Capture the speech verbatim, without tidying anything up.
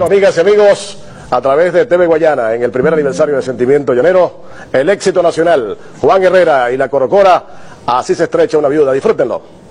amigas y amigos, a través de T V Guayana, en el primer aniversario de Sentimiento Llanero, el éxito nacional, Juan Herrera y la Corocora, así se estrecha una viuda. Disfrútenlo.